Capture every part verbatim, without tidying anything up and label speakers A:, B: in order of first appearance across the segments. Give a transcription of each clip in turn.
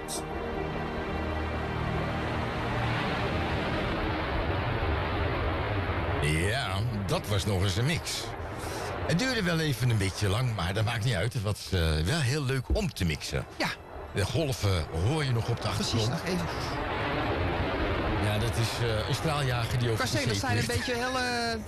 A: Ja, dat was nog eens een mix. Het duurde wel even een beetje lang, maar dat maakt niet uit. Het was uh, wel heel leuk om te mixen.
B: Ja.
A: De golven hoor je nog op de achtergrond.
B: Precies, nog even.
A: Ja, dat is uh, een straaljager die over de zee
B: dat zijn een
A: vliegt.
B: beetje hele...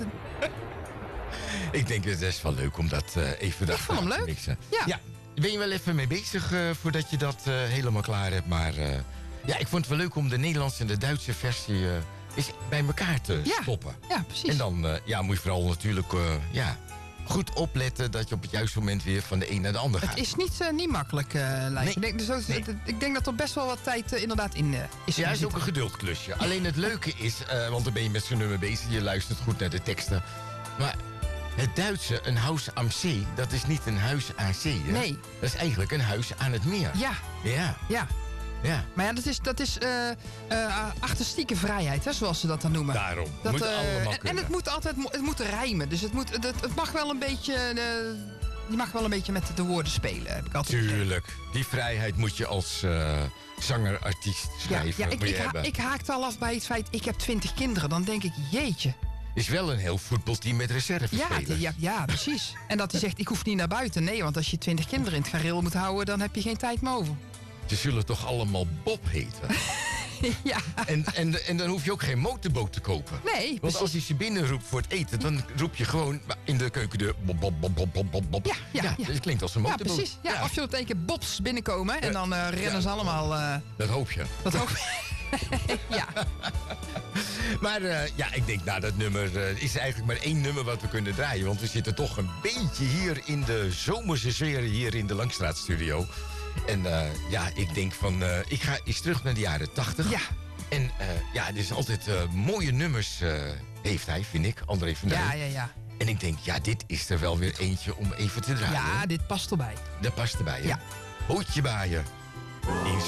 A: Ik denk het is wel leuk om dat uh, even
B: Ik vond hem
A: te
B: leuk.
A: mixen.
B: Ja.
A: Ja. Ben je wel even mee bezig uh, voordat je dat uh, helemaal klaar hebt. Maar uh, ja, ik vond het wel leuk om de Nederlandse en de Duitse versie uh, eens bij elkaar te
B: ja.
A: stoppen.
B: Ja, precies.
A: En dan uh, ja, moet je vooral natuurlijk uh, ja, goed opletten dat je op het juiste moment weer van de een naar de ander gaat.
B: Het is niet, uh, niet makkelijk, uh, lijkt
A: nee.
B: ik. Denk, dus ook,
A: nee.
B: ik denk dat er best wel wat tijd uh, inderdaad in uh, is.
A: Ja, het is ook een geduldklusje. Alleen het leuke is, uh, want dan ben je met zo'n nummer bezig, je luistert goed naar de teksten. Maar het Duitse, een huis am See, dat is niet een huis aan zee. Hè?
B: Nee.
A: Dat is eigenlijk een huis aan het meer.
B: Ja.
A: Ja.
B: Ja.
A: Ja.
B: Maar ja, dat is, dat is uh, uh, artistieke vrijheid, hè, zoals ze dat dan noemen.
A: Daarom.
B: Dat,
A: moet
B: uh,
A: allemaal
B: en,
A: kunnen.
B: en het moet altijd het moet rijmen. Dus het, moet, het, het mag wel een beetje... Uh, je mag wel een beetje met de woorden spelen, heb ik altijd
A: Tuurlijk. Gezegd. Die vrijheid moet je als uh, zanger, artiest schrijven.
B: Ja, ja ik, ik,
A: ha-
B: ik haakte al af bij het feit, ik heb twintig kinderen. Dan denk ik, jeetje.
A: Is wel een heel voetbalteam met reservespelers.
B: Ja, ja, ja, precies. En dat hij zegt, ik hoef niet naar buiten. Nee, want als je twintig kinderen in het gareel moet houden, dan heb je geen tijd meer over.
A: Ze zullen toch allemaal Bob heten?
B: Ja.
A: En, en, en dan hoef je ook geen motorboot te kopen.
B: Nee,
A: Want
B: precies.
A: als je ze binnenroept voor het eten, dan roep je gewoon in de keukendeur Bob, Bob, Bob, Bob, Bob, Bob.
B: Ja, ja, ja.
A: Dus het klinkt als een
B: Ja,
A: motorboot.
B: precies. Ja, ja. Of je er een keer Bobs binnenkomen en dan uh, rennen
A: ja.
B: ze allemaal... Uh,
A: dat hoop je.
B: Dat hoop ja.
A: Maar uh, ja, ik denk, nou, dat nummer uh, is eigenlijk maar één nummer wat we kunnen draaien. Want we zitten toch een beetje hier in de zomerse sfeer hier in de Langstraatstudio. En uh, ja, ik denk van, uh, ik ga eens terug naar de jaren tachtig.
B: Ja.
A: En uh, ja, het is altijd uh, mooie nummers uh, heeft hij, vind ik, André van Duin.
B: Ja, ja, ja.
A: En ik denk, ja, dit is er wel weer eentje om even te draaien.
B: Ja, dit past erbij.
A: Dat past erbij, hè?
B: Ja.
A: Hoedje baaien. In